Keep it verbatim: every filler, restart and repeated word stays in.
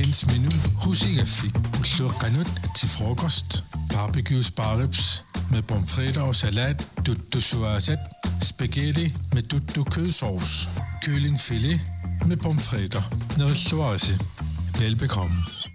Dagens menu hos Igaffi. Ulluqqanut til frokost. Barbecue sparrips med pomfritter og salat. Duttu suasat. Spaghetti med duttu kødsovs. Kyllingfilet med pomfritter. Noget suase. Velbekomme.